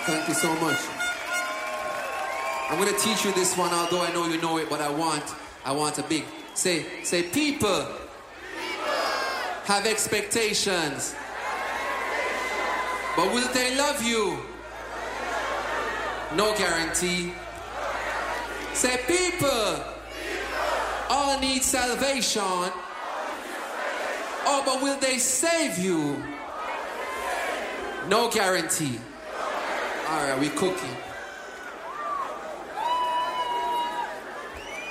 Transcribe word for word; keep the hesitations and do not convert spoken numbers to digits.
Thank you so much. I'm gonna teach you this one, although I know you know it, but I want, I want a big, say, say, people, people. Have expectations, but will they love you? No guarantee. Say, people, people. All need salvation. Oh, but will they save you? No guarantee. All right, we cooking.